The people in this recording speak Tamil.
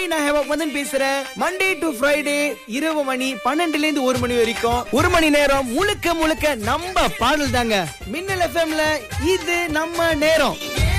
நான் ஹேவக் பேசுறேன். மண்டே டு ஃப்ரைடே இரவு மணி 12ல இருந்து 1 மணி வரைக்கும் 1 மணி நேரம் முழுக்க முழுக்க நம்ம பாடல் தாங்க. மின்னல் எஃப்எம்ல இது நம்ம நேரம்.